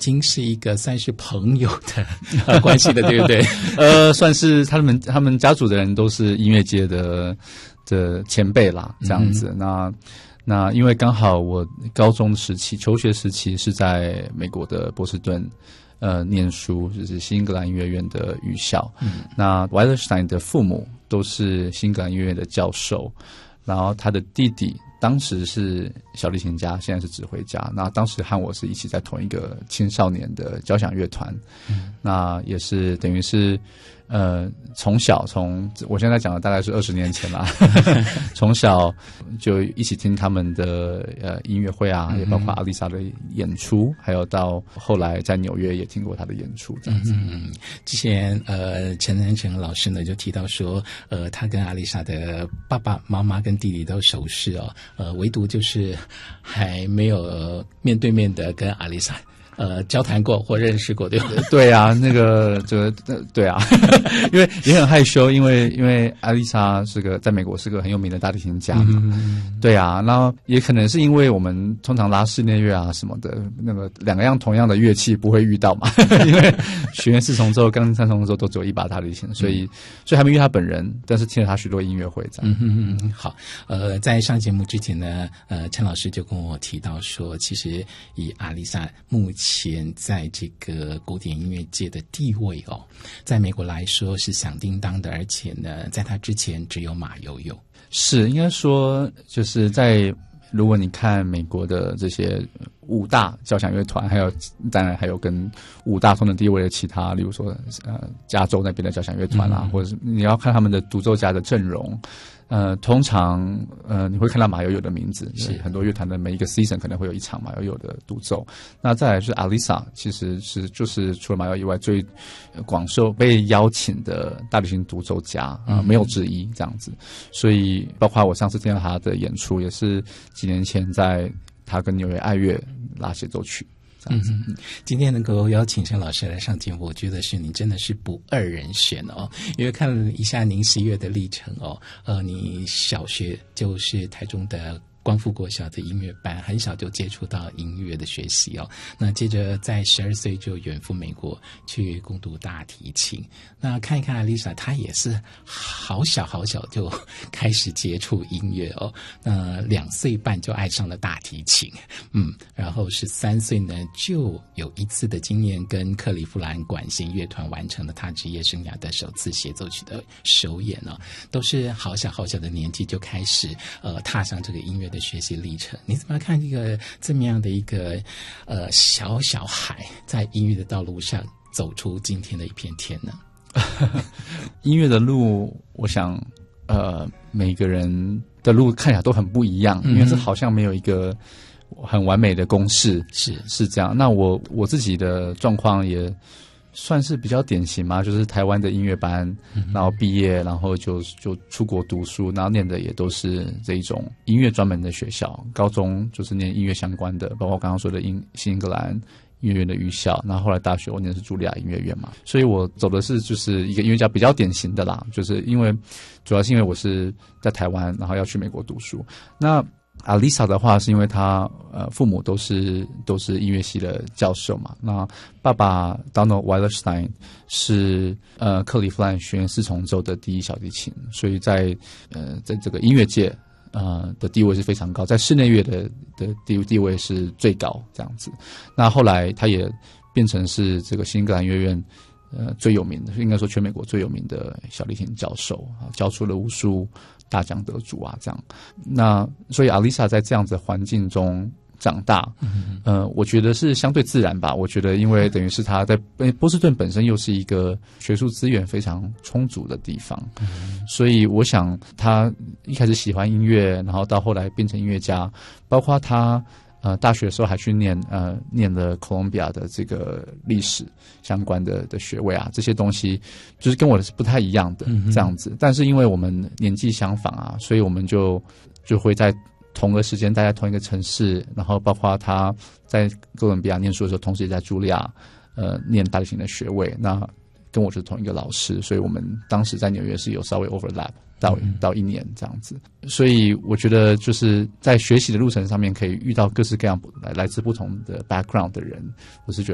经是一个算是朋友的关系的，对不对？ 算是他们家族的人都是音乐界的前辈啦，这样子。那因为刚好我高中时期求学时期是在美国的波士顿念书，就是新英格兰音乐院的预校。那 Weilerstein 的父母都是新英格兰音乐院的教授，然后他的弟弟当时是小提琴家，现在是指挥家。那当时和我是一起在同一个青少年的交响乐团，那也是等于是从我现在讲的大概是20年前啦，从小就一起听他们的音乐会啊，也包括阿丽莎的演出，还有到后来在纽约也听过她的演出这样子。 之前陈南成老师呢就提到说，他跟阿丽莎的爸爸妈妈跟弟弟都熟识哦，唯独就是还没有面对面的跟阿丽莎交谈过或认识过，对吧？ 对啊，对啊，因为也很害羞，因为阿丽莎在美国是个很有名的大提琴家嘛，对啊，然后也可能是因为我们通常拉室内乐啊什么的，那个两个同样的乐器不会遇到嘛，因为学院4重奏、钢琴3重奏都只有一把大提琴，所以还没遇他本人，但是听了他许多音乐会这样。 好，在上节目之前呢，陈老师就跟我提到说，其实以阿丽莎目前在这个古典音乐界的地位哦，在美国来说是响叮当的，而且呢，在他之前只有马友友。 是应该说，就是如果你看美国的这些5大交响乐团，当然还有跟5大同等地位的其他，例如说加州那边的交响乐团啦，或者是你要看他们的独奏家的阵容。通常你会看到马友友的名字，是很多乐团的每一个 season 可能会有一场马友友的独奏。那再来是阿丽莎，其实就是除了马友以外最广受被邀请的大提琴独奏家没有之一这样子。所以包括我上次听到他的演出，也是几年前在他跟纽约爱乐拉协奏曲。 今天能够邀请陈老师来上节目，我觉得是你真的是不二人选哦。因为看了一下您10月的历程哦，你小学就是台中的光复国小的音乐班，很小就接触到音乐的学习哦。那接着在12岁就远赴美国去攻读大提琴。那看一看阿丽莎，她也是好小就开始接触音乐哦。那2岁半就爱上了大提琴，然后13岁呢就有一次的经验，跟克利夫兰管弦乐团完成了他职业生涯的首次协奏曲的首演哦。都是好小的年纪就开始踏上这个音乐的学习历程。你怎么看这么样的一个小孩在音乐的道路上走出今天的一片天呢？ 音乐的路，我想每个人的路看起来都很不一样，因为这好像没有一个很完美的公式，是这样。那我自己的状况也算是比较典型嘛，就是台湾的音乐班，然后毕业，然后就出国读书，然后念的也都是这一种音乐专门的学校。高中就是念音乐相关的，包括我刚刚说的新英格兰音乐院的预校，然后后来大学我念的是茱莉亚音乐院嘛，所以我走的是就是一个音乐家比较典型的啦，就是主要是因为我是在台湾，然后要去美国读书。那阿丽莎的话是因为她父母都是音乐系的教授嘛，那爸爸 Donald Weilerstein 是克利夫兰学院4重奏的第一小提琴，所以在这个音乐界的地位是非常高，在室内乐的地位是最高这样子。那后来他也变成是这个新英格兰音乐院最有名的，应该说全美国最有名的小提琴教授，教出了无数大奖得主啊这样。那所以阿丽莎在这样子的环境中长大，我觉得是相对自然吧。我觉得因为等于是他在波士顿本身又是一个学术资源非常充足的地方，所以我想他一开始喜欢音乐，然后到后来变成音乐家，包括他大学的时候还去念了哥伦比亚的这个历史相关的学位啊，这些东西就是跟我的是不太一样的这样子。但是因为我们年纪相仿啊，所以我们就会在同个时间待在同一个城市，然后包括他在哥伦比亚念书的时候，同时也在茱莉亚念大提琴的学位，那跟我是同一个老师，所以我们当时在纽约是有稍微 overlap 到1年这样子。所以我觉得就是在学习的路程上面可以遇到各式各样来自不同的 background 的人，我是觉得